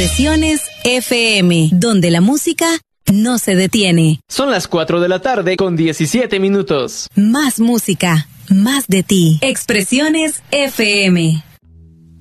Expresiones FM, donde la música no se detiene. Son las 4 de la tarde con 17 minutos. Más música, más de ti. Expresiones FM.